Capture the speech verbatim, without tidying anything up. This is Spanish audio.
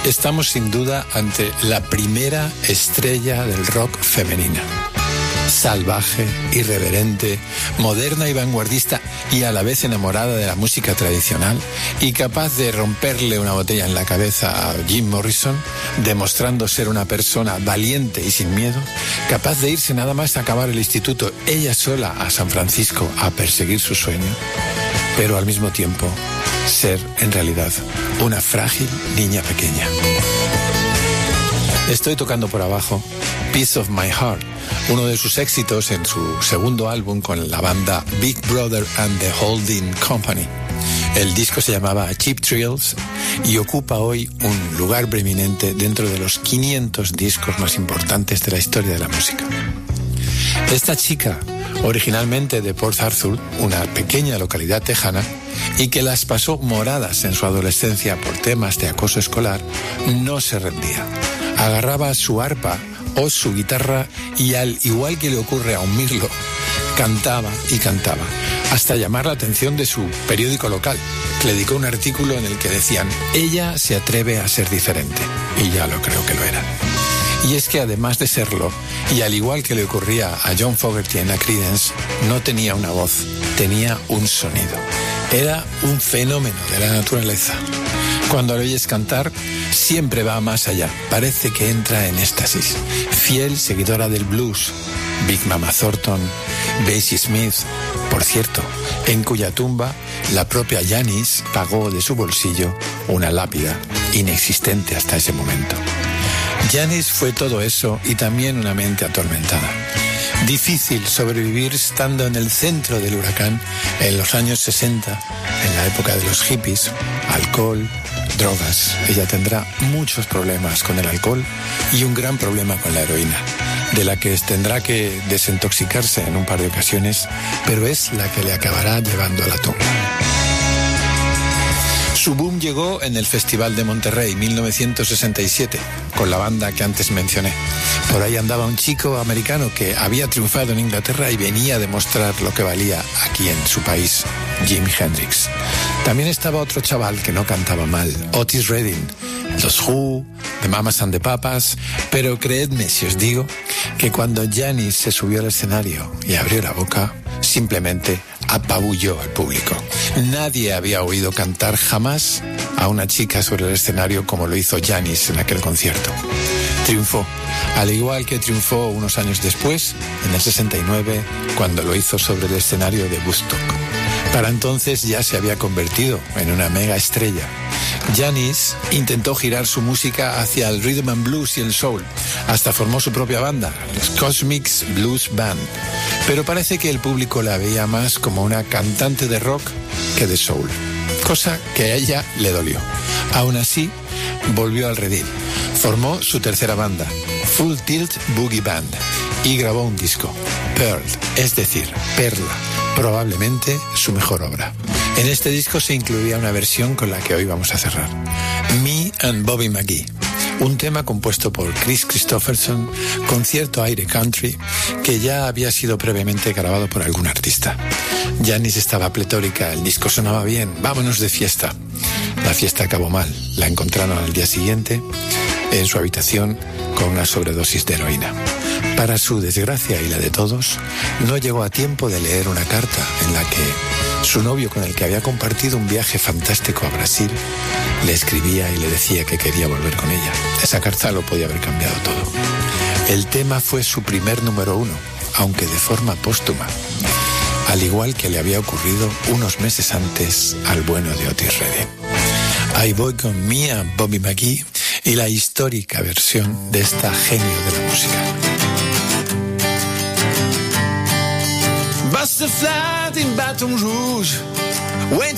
Estamos sin duda ante la primera estrella del rock femenina. Salvaje, irreverente, moderna y vanguardista y a la vez enamorada de la música tradicional y capaz de romperle una botella en la cabeza a Jim Morrison, demostrando ser una persona valiente y sin miedo, capaz de irse nada más a acabar el instituto ella sola a San Francisco a perseguir su sueño, pero al mismo tiempo ser en realidad una frágil niña pequeña. Estoy tocando por abajo Piece of My Heart, uno de sus éxitos en su segundo álbum con la banda Big Brother and the Holding Company. El disco se llamaba Cheap Thrills y ocupa hoy un lugar preeminente dentro de los quinientos discos más importantes de la historia de la música. Esta chica, originalmente de Port Arthur, una pequeña localidad tejana, y que las pasó moradas en su adolescencia por temas de acoso escolar, no se rendía. Agarraba su arpa o su guitarra y, al igual que le ocurre a un mirlo, cantaba y cantaba, hasta llamar la atención de su periódico local, que le dedicó un artículo en el que decían: ella se atreve a ser diferente, y ya lo creo que lo era. Y es que además de serlo, y al igual que le ocurría a John Fogerty en la Creedence, no tenía una voz, tenía un sonido. Era un fenómeno de la naturaleza. Cuando lo oyes cantar, siempre va más allá. Parece que entra en éxtasis. Fiel seguidora del blues, Big Mama Thornton, Bessie Smith, por cierto, en cuya tumba la propia Janis pagó de su bolsillo una lápida inexistente hasta ese momento. Janis fue todo eso y también una mente atormentada. Difícil sobrevivir estando en el centro del huracán en los años sesenta, en la época de los hippies, alcohol, drogas. Ella tendrá muchos problemas con el alcohol y un gran problema con la heroína, de la que tendrá que desintoxicarse en un par de ocasiones, pero es la que le acabará llevando a la tumba. Su boom llegó en el Festival de Monterrey, mil novecientos sesenta y siete, con la banda que antes mencioné. Por ahí andaba un chico americano que había triunfado en Inglaterra y venía a demostrar lo que valía aquí en su país, Jimi Hendrix. También estaba otro chaval que no cantaba mal, Otis Redding, los Who, The Mamas and the Papas, pero creedme si os digo que cuando Janis se subió al escenario y abrió la boca, simplemente apabulló al público. Nadie había oído cantar jamás a una chica sobre el escenario como lo hizo Janis en aquel concierto. Triunfó, al igual que triunfó unos años después, en el sesenta y nueve, cuando lo hizo sobre el escenario de Woodstock. Para entonces ya se había convertido en una mega estrella. Janis intentó girar su música hacia el rhythm and blues y el soul. Hasta formó su propia banda, los Cosmics Blues Band. Pero parece que el público la veía más como una cantante de rock que de soul. Cosa que a ella le dolió. Aún así, volvió al redil. Formó su tercera banda, Full Tilt Boogie Band, y grabó un disco, Pearl, es decir, Perla, probablemente su mejor obra. En este disco se incluía una versión con la que hoy vamos a cerrar, Me and Bobby McGee, un tema compuesto por Chris Christopherson con cierto aire country que ya había sido previamente grabado por algún artista. Janis estaba pletórica, el disco sonaba bien, vámonos de fiesta. La fiesta acabó mal, la encontraron al día siguiente en su habitación con una sobredosis de heroína. Para su desgracia y la de todos, no llegó a tiempo de leer una carta en la que su novio, con el que había compartido un viaje fantástico a Brasil, le escribía y le decía que quería volver con ella. Esa carta lo podía haber cambiado todo. El tema fue su primer número uno, aunque de forma póstuma, al igual que le había ocurrido unos meses antes al bueno de Otis Redding. Ahí voy con Mia Bobby McGee y la histórica versión de esta genio de la música. Bust a flat in Baton Rouge. Wait